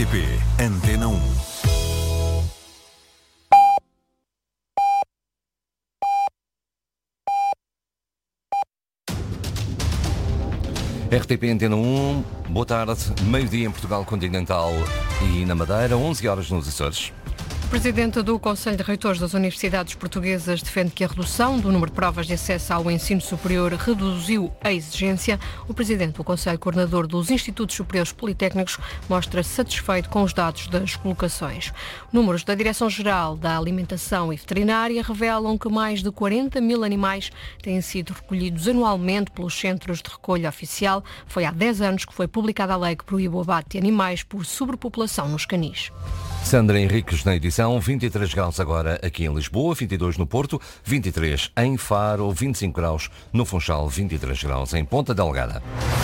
RTP Antena 1. RTP Antena 1, boa tarde, meio-dia em Portugal Continental e na Madeira, 11 horas nos Açores. O Presidente do Conselho de Reitores das Universidades Portuguesas defende que a redução do número de provas de acesso ao ensino superior reduziu a exigência. O Presidente do Conselho Coordenador dos Institutos Superiores Politécnicos mostra-se satisfeito com os dados das colocações. Números da Direção-Geral da Alimentação e Veterinária revelam que mais de 40 mil animais têm sido recolhidos anualmente pelos centros de recolha oficial. Foi há 10 anos que foi publicada a lei que proíbe o abate de animais por sobrepopulação nos canis. Sandra Henriques na edição, 23 graus agora aqui em Lisboa, 22 no Porto, 23 em Faro, 25 graus no Funchal, 23 graus em Ponta Delgada.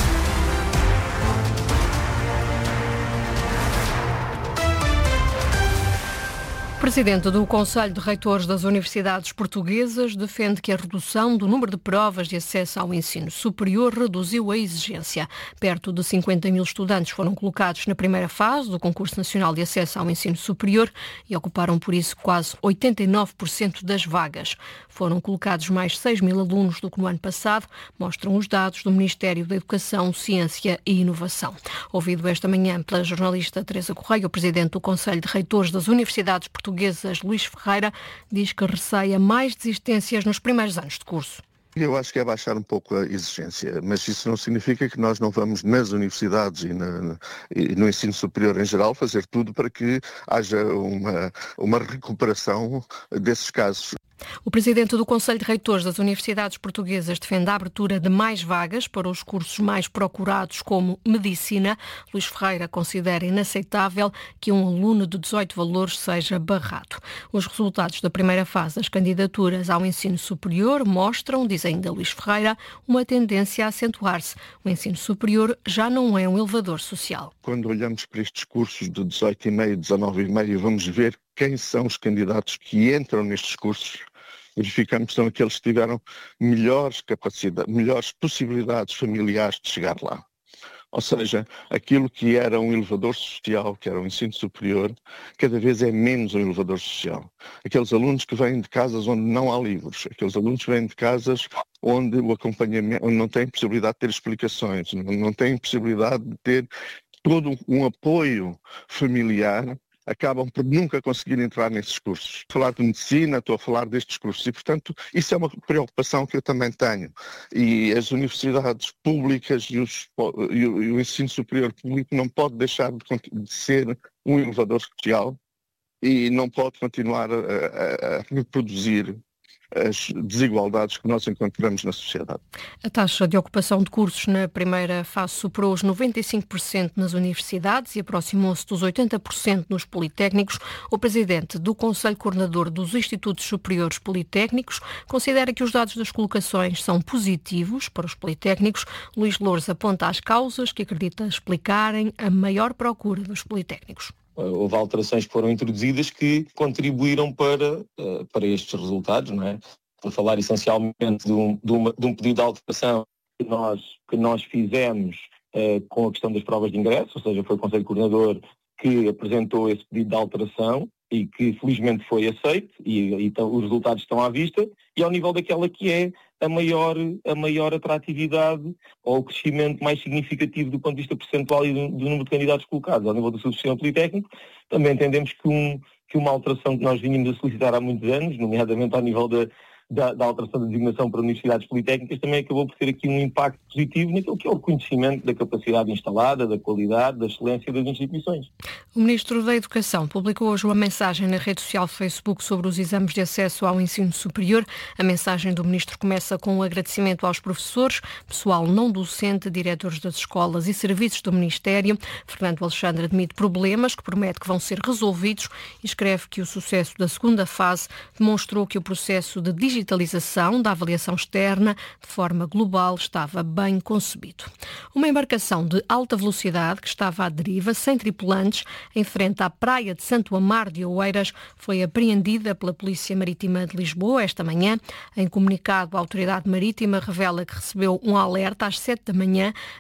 O Presidente do Conselho de Reitores das Universidades Portuguesas defende que a redução do número de provas de acesso ao ensino superior reduziu a exigência. Perto de 50 mil estudantes foram colocados na primeira fase do Concurso Nacional de Acesso ao Ensino Superior e ocuparam, por isso, quase 89% das vagas. Foram colocados mais 6 mil alunos do que no ano passado, mostram os dados do Ministério da Educação, Ciência e Inovação. Ouvido esta manhã pela jornalista Teresa Correia, o Presidente do Conselho de Reitores das Universidades Portuguesas, Luís Ferreira, diz que receia mais desistências nos primeiros anos de curso. Eu acho que é baixar um pouco a exigência, mas isso não significa que nós não vamos nas universidades e no ensino superior em geral fazer tudo para que haja uma recuperação desses casos. O Presidente do Conselho de Reitores das Universidades Portuguesas defende a abertura de mais vagas para os cursos mais procurados, como Medicina. Luís Ferreira considera inaceitável que um aluno de 18 valores seja barrado. Os resultados da primeira fase das candidaturas ao ensino superior mostram, diz ainda Luís Ferreira, uma tendência a acentuar-se. O ensino superior já não é um elevador social. Quando olhamos para estes cursos de 18,5, 19,5, vamos ver quem são os candidatos que entram nestes cursos. Verificamos que são aqueles que tiveram melhores capacidades, melhores possibilidades familiares de chegar lá. Ou seja, aquilo que era um elevador social, que era o ensino superior, cada vez é menos um elevador social. Aqueles alunos que vêm de casas onde não há livros, aqueles alunos que vêm de casas onde o acompanhamento, onde não têm possibilidade de ter explicações, não têm possibilidade de ter todo um apoio familiar, acabam por nunca conseguir entrar nesses cursos. Estou a falar de medicina, estou a falar destes cursos e, portanto, isso é uma preocupação que eu também tenho. E as universidades públicas e o ensino superior público não pode deixar de ser um elevador social e não pode continuar a reproduzir as desigualdades que nós encontramos na sociedade. A taxa de ocupação de cursos na primeira fase superou os 95% nas universidades e aproximou-se dos 80% nos politécnicos. O Presidente do Conselho Coordenador dos Institutos Superiores Politécnicos considera que os dados das colocações são positivos para os politécnicos. Luís Loures aponta as causas que acredita explicarem a maior procura dos politécnicos. Houve alterações que foram introduzidas que contribuíram para estes resultados, não é? Vou falar essencialmente de um pedido de alteração que nós fizemos com a questão das provas de ingresso, ou seja, foi o Conselho Coordenador que apresentou esse pedido de alteração e que felizmente foi aceito e os resultados estão à vista, e ao nível daquela que é a maior atratividade ou o crescimento mais significativo do ponto de vista percentual e do número de candidatos colocados ao nível do subsistema politécnico, também entendemos que uma alteração que nós vínhamos a solicitar há muitos anos, nomeadamente ao nível da alteração da designação para universidades politécnicas, também acabou por ter aqui um impacto positivo naquilo que é o reconhecimento da capacidade instalada, da qualidade, da excelência das instituições. O Ministro da Educação publicou hoje uma mensagem na rede social Facebook sobre os exames de acesso ao ensino superior. A mensagem do Ministro começa com um agradecimento aos professores, pessoal não docente, diretores das escolas e serviços do Ministério. Fernando Alexandre admite problemas que promete que vão ser resolvidos e escreve que o sucesso da segunda fase demonstrou que o processo de digitalização da avaliação externa de forma global estava bem concebido. Uma embarcação de alta velocidade que estava à deriva, sem tripulantes, em frente à praia de Santo Amaro de Oeiras, foi apreendida pela Polícia Marítima de Lisboa esta manhã. Em comunicado, a Autoridade Marítima revela que recebeu um alerta às 7 da manhã